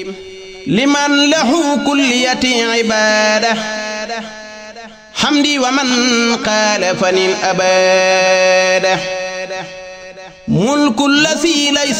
liman lahu kulliyati ibada hamdi wa man xaalafani abada mulku lasi laysa